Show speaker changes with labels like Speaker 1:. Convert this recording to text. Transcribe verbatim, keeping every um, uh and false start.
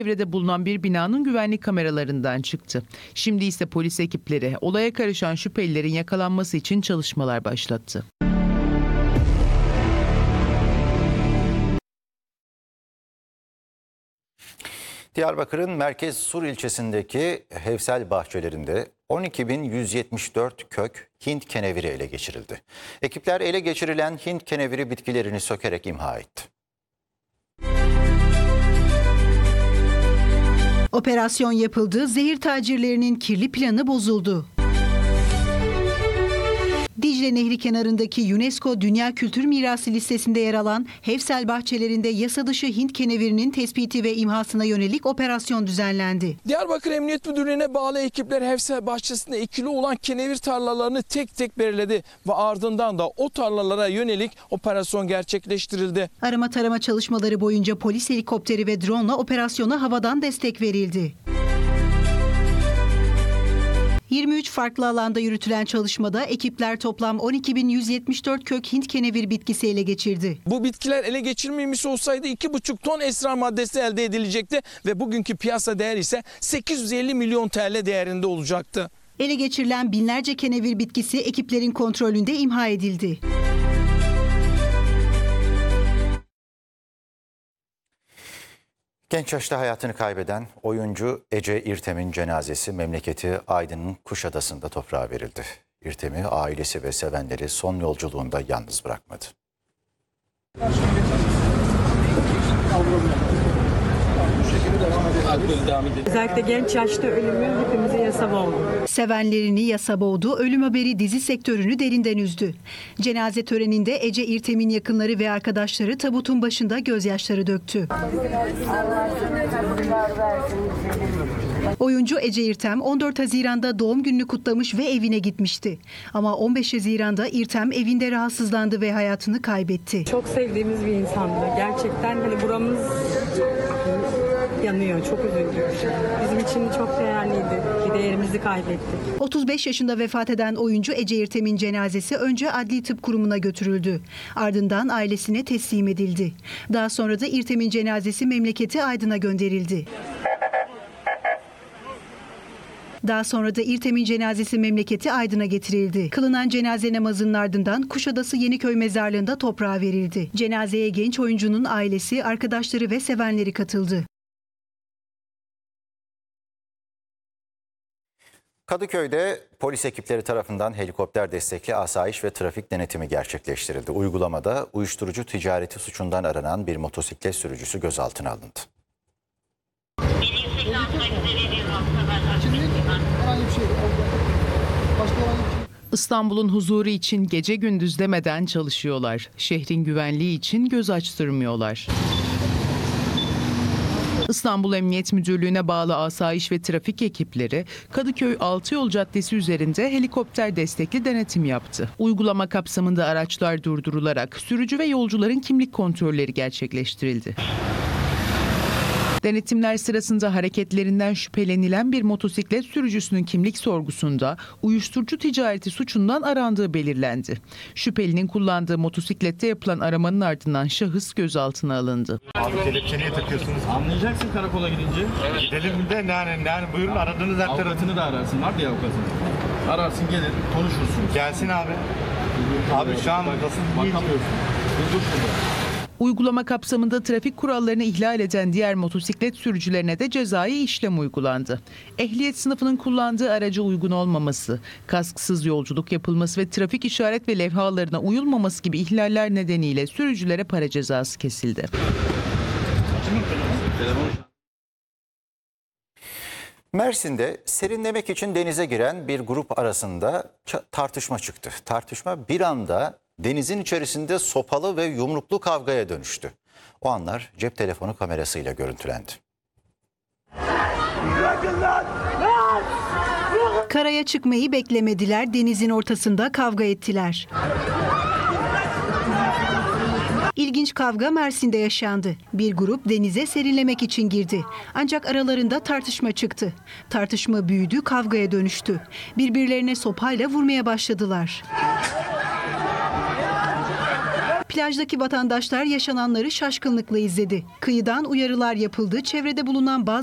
Speaker 1: Çevrede bulunan bir binanın güvenlik kameralarından çıktı. Şimdi ise polis ekipleri olaya karışan şüphelilerin yakalanması için çalışmalar başlattı.
Speaker 2: Diyarbakır'ın Merkez Sur ilçesindeki Hevsel bahçelerinde on iki bin yüz yetmiş dört kök Hint keneviri ele geçirildi. Ekipler ele geçirilen Hint keneviri bitkilerini sökerek imha etti.
Speaker 3: Operasyon yapıldı, zehir tacirlerinin kirli planı bozuldu. Dicle Nehri kenarındaki UNESCO Dünya Kültür Mirası listesinde yer alan Hevsel bahçelerinde yasa dışı Hint kenevirinin tespiti ve imhasına yönelik operasyon düzenlendi.
Speaker 4: Diyarbakır Emniyet Müdürlüğü'ne bağlı ekipler Hevsel bahçesinde ekili olan kenevir tarlalarını tek tek belirledi ve ardından da o tarlalara yönelik operasyon gerçekleştirildi.
Speaker 3: Arama tarama çalışmaları boyunca polis helikopteri ve drone ile operasyona havadan destek verildi. yirmi üç farklı alanda yürütülen çalışmada ekipler toplam on iki bin yüz yetmiş dört kök Hint kenevir bitkisi ele geçirdi.
Speaker 4: Bu bitkiler ele geçirilmemiş olsaydı iki buçuk ton esrar maddesi elde edilecekti ve bugünkü piyasa değeri ise sekiz yüz elli milyon T L değerinde olacaktı.
Speaker 3: Ele geçirilen binlerce kenevir bitkisi ekiplerin kontrolünde imha edildi.
Speaker 2: Genç yaşta hayatını kaybeden oyuncu Ece İrtem'in cenazesi memleketi Aydın'ın Kuşadası'nda toprağa verildi. İrtem'i ailesi ve sevenleri son yolculuğunda yalnız bırakmadı.
Speaker 5: Özellikle genç yaşta ölümü hepimize yasa boğdu.
Speaker 3: Sevenlerini yasa boğdu, ölüm haberi dizi sektörünü derinden üzdü. Cenaze töreninde Ece İrtem'in yakınları ve arkadaşları tabutun başında gözyaşları döktü. Oyuncu Ece İrtem on dört Haziran'da doğum gününü kutlamış ve evine gitmişti. Ama on beş Haziran'da İrtem evinde rahatsızlandı ve hayatını kaybetti.
Speaker 5: Çok sevdiğimiz bir insandı. Gerçekten hani buramız yanıyor. Çok üzüldük. Bizim için çok değerliydi. Bir değerimizi kaybettik.
Speaker 3: otuz beş yaşında vefat eden oyuncu Ece İrtem'in cenazesi önce Adli Tıp Kurumu'na götürüldü. Ardından ailesine teslim edildi. Daha sonra da İrtem'in cenazesi memleketi Aydın'a gönderildi. Daha sonra da İrtem'in cenazesi memleketi Aydın'a getirildi. Kılınan cenaze namazının ardından Kuşadası Yeniköy mezarlığında toprağa verildi. Cenazeye genç oyuncunun ailesi, arkadaşları ve sevenleri katıldı.
Speaker 2: Kadıköy'de polis ekipleri tarafından helikopter destekli asayiş ve trafik denetimi gerçekleştirildi. Uygulamada uyuşturucu ticareti suçundan aranan bir motosiklet sürücüsü gözaltına alındı.
Speaker 1: İstanbul'un huzuru için gece gündüz demeden çalışıyorlar. Şehrin güvenliği için göz açtırmıyorlar. İstanbul Emniyet Müdürlüğü'ne bağlı asayiş ve trafik ekipleri Kadıköy Altıyol Caddesi üzerinde helikopter destekli denetim yaptı. Uygulama kapsamında araçlar durdurularak sürücü ve yolcuların kimlik kontrolleri gerçekleştirildi. Denetimler sırasında hareketlerinden şüphelenilen bir motosiklet sürücüsünün kimlik sorgusunda uyuşturucu ticareti suçundan arandığı belirlendi. Şüphelinin kullandığı motosiklette yapılan aramanın ardından şahıs gözaltına alındı.
Speaker 6: Abi kelepçe niye takıyorsunuz?
Speaker 7: Anlayacaksın karakola gidince.
Speaker 6: Evet. Gidelim de yani, yani buyurun aradığınız her tarafı.
Speaker 7: Avukatını da ararsın. Var diye avukatın. Ararsın gelir konuşursun.
Speaker 6: Gelsin abi. Abi şu an nasıl
Speaker 7: bakamıyorsun. Dur şurada.
Speaker 1: Uygulama kapsamında trafik kurallarını ihlal eden diğer motosiklet sürücülerine de cezai işlem uygulandı. Ehliyet sınıfının kullandığı araca uygun olmaması, kasksız yolculuk yapılması ve trafik işaret ve levhalarına uyulmaması gibi ihlaller nedeniyle sürücülere para cezası kesildi.
Speaker 2: Mersin'de serinlemek için denize giren bir grup arasında tartışma çıktı. Tartışma bir anda denizin içerisinde sopalı ve yumruklu kavgaya dönüştü. O anlar cep telefonu kamerasıyla görüntülendi.
Speaker 3: Karaya çıkmayı beklemediler, denizin ortasında kavga ettiler. İlginç kavga Mersin'de yaşandı. Bir grup denize serinlemek için girdi. Ancak aralarında tartışma çıktı. Tartışma büyüdü, kavgaya dönüştü. Birbirlerine sopayla vurmaya başladılar. Plajdaki vatandaşlar yaşananları şaşkınlıkla izledi. Kıyıdan uyarılar yapıldı. Çevrede bulunan bazı